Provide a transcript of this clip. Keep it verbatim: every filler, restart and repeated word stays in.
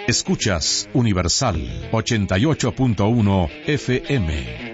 Escuchas Universal ochenta y ocho punto uno F M.